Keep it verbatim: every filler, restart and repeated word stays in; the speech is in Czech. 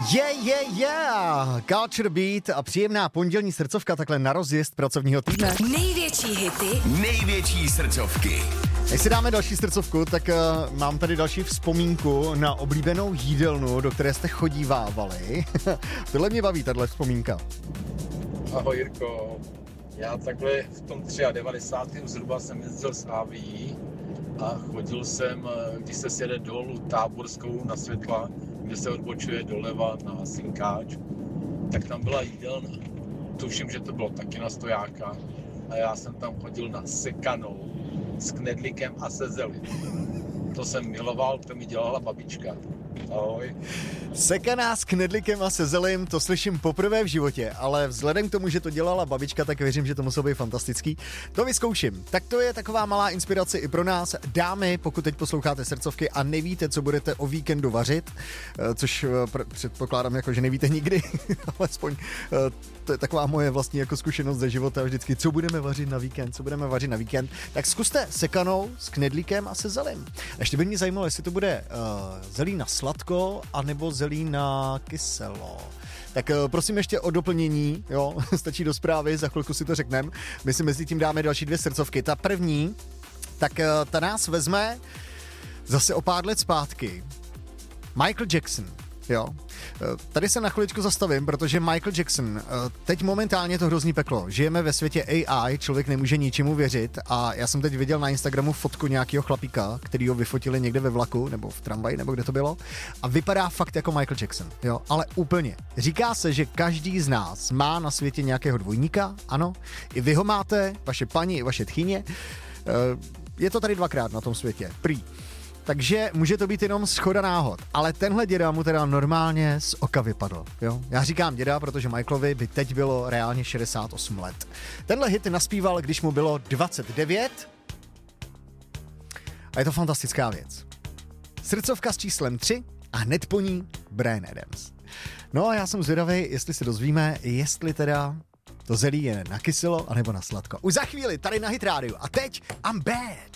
Yeah, yeah, yeah! Culture Beat a příjemná pondělní srdcovka takhle na rozjezd pracovního týdne. Největší hity, největší srdcovky. Než si dáme další srdcovku, tak uh, mám tady další vzpomínku na oblíbenou jídelnu, do které jste chodívávali. Tohle mě baví, tahle vzpomínka. Ahoj Jirko, já takhle v tom devadesátém třetím zhruba jsem jezdil s Aví a chodil jsem, když se sjede dolů Táborskou na Světla, kde se odbočuje doleva na Synkáč, tak tam byla jídelna. Tuším, že to bylo taky na stojáka a já jsem tam chodil na sekanou s knedlíkem a se zelí. To jsem miloval, to mi dělala babička. Ahoj. Sekaná s knedlíkem a se zelím, to slyším poprvé v životě, ale vzhledem k tomu, že to dělala babička, tak věřím, že to muselo být fantastický. To vyzkouším. Tak to je taková malá inspirace i pro nás. Dámy, pokud teď posloucháte srdcovky a nevíte, co budete o víkendu vařit, což předpokládám, jako, že nevíte nikdy, alespoň to je taková moje vlastní jako zkušenost ze života vždycky, co budeme vařit na víkend, co budeme vařit na víkend, tak zkuste sekanou s knedlíkem a se zelím. Ještě by mě zajímalo, jestli to bude uh, zelí na sladko, anebo zelí na kyselo. Tak uh, prosím ještě o doplnění, jo, stačí do zprávy, za chvilku si to řekneme. My si mezi tím dáme další dvě srdcovky. Ta první, tak uh, ta nás vezme zase o pár let zpátky. Michael Jackson. Jo. Tady se na chviličku zastavím, protože Michael Jackson, teď momentálně to hrozný peklo. Žijeme ve světě A I, člověk nemůže ničemu věřit a já jsem teď viděl na Instagramu fotku nějakého chlapíka, který ho vyfotili někde ve vlaku nebo v tramvaji, nebo kde to bylo a vypadá fakt jako Michael Jackson, jo, ale úplně. Říká se, že každý z nás má na světě nějakého dvojníka, ano, i vy ho máte, vaše paní, i vaše tchyně. Je to tady dvakrát na tom světě, prý. Takže může to být jenom shoda náhod. Ale tenhle děda mu teda normálně z oka vypadl. Jo? Já říkám děda, protože Michaelovi by teď bylo reálně šedesát osm let. Tenhle hit naspíval, když mu bylo dvacet devět. A je to fantastická věc. Srdcovka s číslem tři a hned po ní Bryan Adams. No a já jsem zvědavý, jestli se dozvíme, jestli teda to zelí je na kyselo anebo na sladko. Už za chvíli tady na Hit Radio. A teď I'm bad.